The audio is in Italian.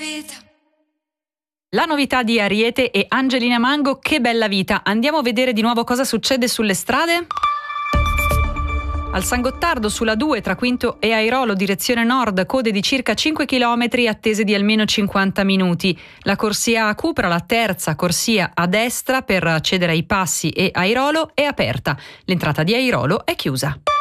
vita. La novità di Ariete e Angelina Mango, Che bella vita. Andiamo a vedere di nuovo cosa succede sulle strade? Al San Gottardo sulla 2 tra Quinto e Airolo direzione nord, code di circa 5 km attese di almeno 50 minuti. La corsia a Cupra, la terza corsia a destra per accedere ai Passi e Airolo, è aperta. L'entrata di Airolo è chiusa.